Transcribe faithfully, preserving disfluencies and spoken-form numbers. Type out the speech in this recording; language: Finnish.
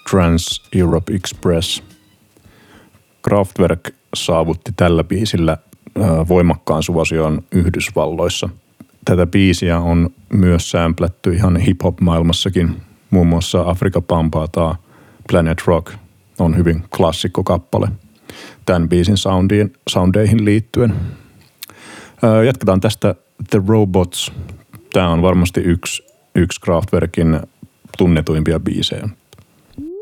Trans-Europe Express. Kraftwerk saavutti tällä biisillä voimakkaan suosion Yhdysvalloissa. Tätä biisiä on myös sämplätty ihan hip-hop-maailmassakin. Muun muassa Afrika Bambaataa Planet Rock on hyvin klassikko kappale tämän biisin soundiin, soundeihin liittyen. Jatketaan tästä The Robots. Tämä on varmasti yksi, yksi Kraftwerkin tunnetuimpia biisejä.